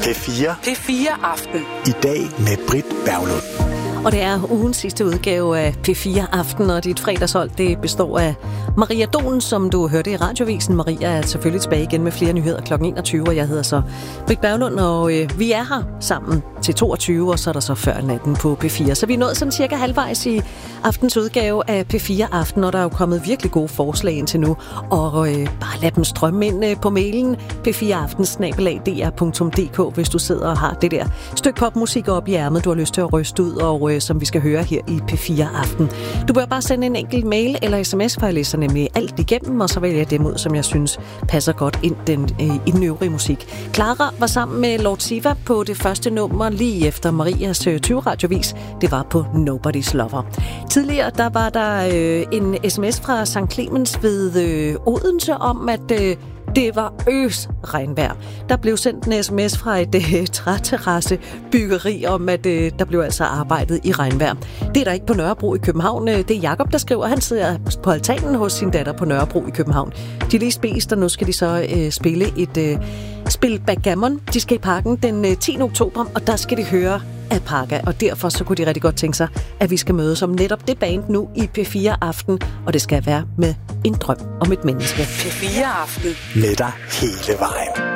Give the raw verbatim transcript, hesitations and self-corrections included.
P fire. P fire Aften. I dag med Britt Berglund. Og det er ugens sidste udgave af P fire Aften, og dit fredagshold, det består af Maria Donen, som du hørte i radiovisen. Maria er selvfølgelig tilbage igen med flere nyheder klokken enogtyve, og jeg hedder så Britt Berglund, og øh, vi er her sammen til toogtyve, og så er der så før natten på P fire. Så vi er nået sådan cirka halvvejs i aftens udgave af P fire Aften, og der er jo kommet virkelig gode forslag indtil nu, og øh, bare lad dem strømme ind øh, på mailen p fire aften snabel-a d r punktum d k, hvis du sidder og har det der stykke popmusik op i ærmet, du har lyst til at ryste ud, og øh, som vi skal høre her i P fire Aften. Du bør bare sende en enkelt mail eller sms, for jeg læser nemlig alt igennem, og så vælger jeg dem ud, som jeg synes passer godt ind den, øh, i den øvrige musik. Clara var sammen med Lord Siva på det første nummer lige efter Marias øh, tyve radiovis. Det var på Nobody's Lover. Tidligere der var der øh, en sms fra Sankt Clemens ved øh, Odense om, at øh, det var øs regnvejr. Der blev sendt en sms fra et øh, træterrasse byggeri om, at øh, der blev altså arbejdet i regnvejr. Det er der ikke på Nørrebro i København. Det er Jakob, der skriver. Han sidder på altanen hos sin datter på Nørrebro i København. De er lige spist, og nu skal de så øh, spille et øh, spil backgammon. De skal i parken den øh, tiende oktober, og der skal de høre Alpaca, og derfor så kunne de rigtig godt tænke sig, at vi skal mødes om netop det band nu i P fire Aften, og det skal være med en drøm om et menneske. P fire Aften. Med dig hele vejen.